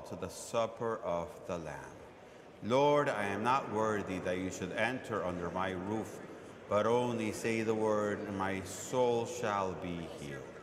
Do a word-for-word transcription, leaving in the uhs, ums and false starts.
called to the supper of the Lamb. Lord, I am not worthy that you should enter under my roof, but only say the word, and my soul shall be healed.